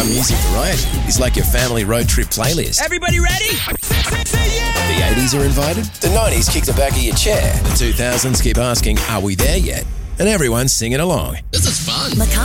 music variety is like your family road trip playlist. Everybody ready? The 80s are invited, the 90s kick the back of your chair, the 2000s keep asking, are we there yet? And everyone's singing along. This is fun. Mackay